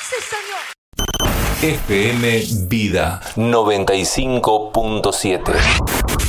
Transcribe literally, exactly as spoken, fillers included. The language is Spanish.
F M Vida noventa y cinco punto siete.